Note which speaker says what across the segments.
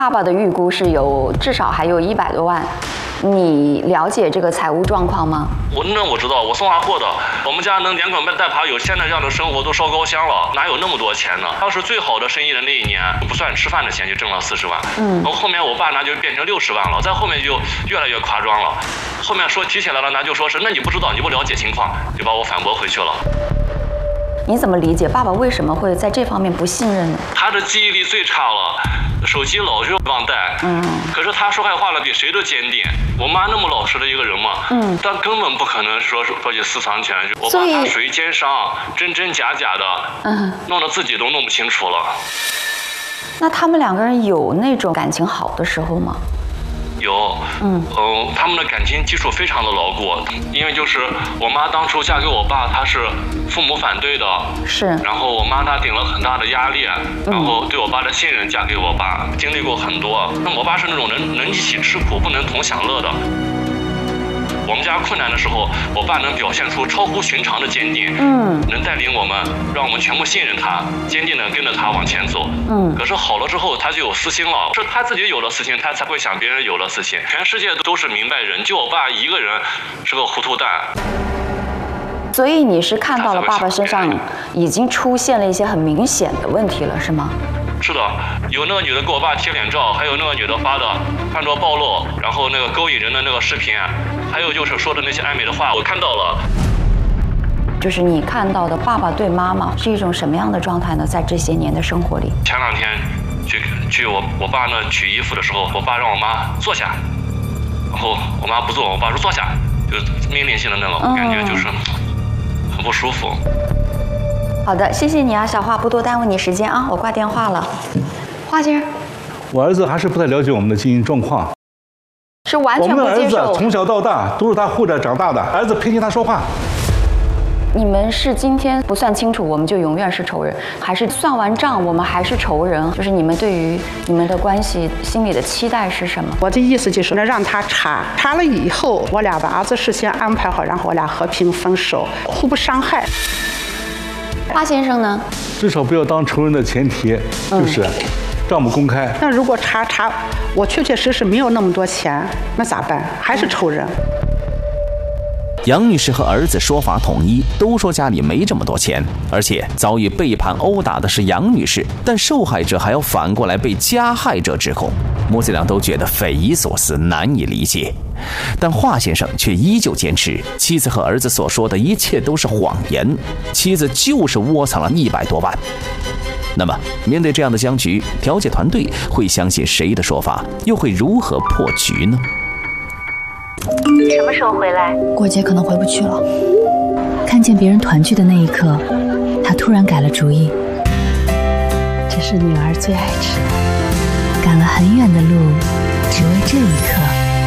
Speaker 1: 爸爸的预估是有至少还有100多万，你了解这个财务状况吗？
Speaker 2: 我知道，我送完货的，我们家能连滚带爬有现在这样的生活都烧高香了，哪有那么多钱呢？当时最好的生意的那一年，不算吃饭的钱就挣了40万，然后后面我爸那就变成60万了，再后面就越来越夸张了，后面说提起来了，那就说是那你不知道，你不了解情况，就把我反驳回去了。
Speaker 1: 你怎么理解爸爸为什么会在这方面不信任呢？
Speaker 2: 他的记忆力最差了，手机老是忘带。可是他说坏话了比谁都坚定。我妈那么老实的一个人嘛，但根本不可能说去私藏钱。我爸他属于奸商，真假的，弄得自己都弄不清楚了。
Speaker 1: 那他们2个人有那种感情好的时候吗？
Speaker 2: 有，他们的感情基础非常的牢固，因为就是我妈当初嫁给我爸，她是父母反对的，
Speaker 1: 是，
Speaker 2: 然后我妈她顶了很大的压力，然后对我爸的信任嫁给我爸，经历过很多。那我爸是那种能一起吃苦，不能同享乐的。我们家困难的时候，我爸能表现出超乎寻常的坚定，能带领我们，让我们全部信任他，坚定的跟着他往前走。可是好了之后，他就有私心了，是他自己有了私心，他才会想别人有了私心。全世界都是明白人，就我爸一个人是个糊涂蛋。
Speaker 1: 所以你是看到了爸爸身上已经出现了一些很明显的问题了，是吗？
Speaker 2: 是的，有那个女的给我爸贴脸照，还有那个女的发的穿着暴露，然后那个勾引人的那个视频，还有就是说的那些暧昧的话，我看到了。
Speaker 1: 就是你看到的爸爸对妈妈是一种什么样的状态呢？在这些年的生活里，
Speaker 2: 前2天去我爸那取衣服的时候，我爸让我妈坐下，然后我妈不坐，我爸说坐下，就是命令性的那种感觉，就是很不舒服。
Speaker 1: 好的，谢谢你啊，小华，不多耽误你时间啊，我挂电话了。华先生，
Speaker 3: 我儿子还是不太了解我们的经营状况，
Speaker 1: 是完全不接受。
Speaker 3: 我们的儿子从小到大都是他护着长大的，儿子偏听他说话。
Speaker 1: 你们是今天不算清楚，我们就永远是仇人，还是算完账我们还是仇人？就是你们对于你们的关系心里的期待是什么？
Speaker 4: 我的意思就是让他查了以后，我俩把儿子事先安排好，然后我俩和平分手，互不伤害。
Speaker 1: 华先生呢？
Speaker 3: 至少不要当仇人的前提就是账目公开。
Speaker 4: 那如果查我确实没有那么多钱，那咋办？还是仇人。
Speaker 5: 杨女士和儿子说法统一，都说家里没这么多钱，而且遭遇背叛殴打的是杨女士，但受害者还要反过来被加害者指控，母子俩都觉得匪夷所思，难以理解。但华先生却依旧坚持，妻子和儿子所说的一切都是谎言，妻子就是窝藏了100多万。那么，面对这样的僵局，调解团队会相信谁的说法，又会如何破局呢？
Speaker 6: 什么时候回来？
Speaker 7: 过节可能回不去了。看见别人团聚的那一刻，他突然改了主意。
Speaker 6: 这是女儿最爱吃的。
Speaker 7: 赶了很远的路，只为这一刻。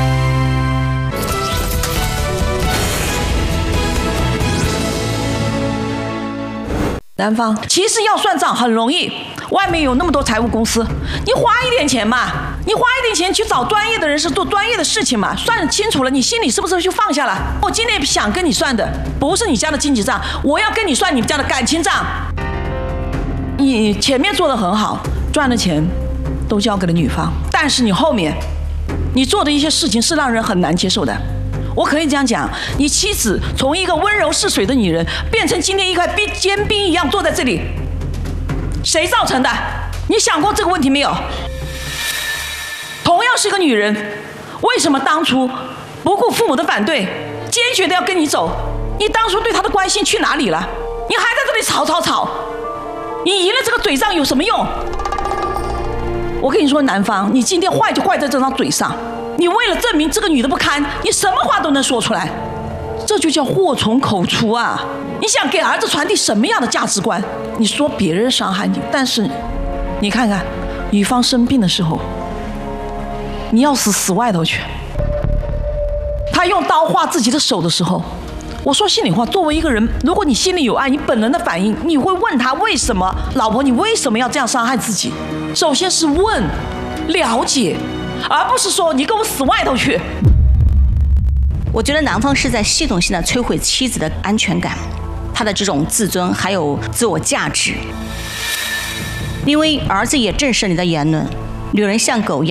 Speaker 8: 男方其实要算账很容易，外面有那么多财务公司，你花一点钱嘛，你花一点钱去找专业的人士做专业的事情嘛，算清楚了，你心里是不是就放下了？我今天想跟你算的不是你家的经济账，我要跟你算你们家的感情账。你前面做得很好，赚的钱都交给了女方，但是你后面你做的一些事情是让人很难接受的。我可以这样讲，你妻子从一个温柔似水的女人，变成今天一块坚冰一样坐在这里，谁造成的？你想过这个问题没有？同样是个女人，为什么当初不顾父母的反对，坚决的要跟你走？你当初对她的关心去哪里了？你还在这里吵，你赢了这个嘴上有什么用？我跟你说，男方，你今天坏就坏在这张嘴上。你为了证明这个女的不堪，你什么话都能说出来，这就叫祸从口出啊！你想给儿子传递什么样的价值观？你说别人伤害你，但是你看看女方生病的时候，你要死外头去。她用刀划自己的手的时候，我说心里话，作为一个人，如果你心里有爱，你本能的反应，你会问她为什么，老婆，你为什么要这样伤害自己？首先是问，了解，而不是说你给我死外头去。
Speaker 9: 我觉得男方是在系统性的摧毁妻子的安全感，他的这种自尊还有自我价值。因为儿子也证实了你的言论，女人像狗一样。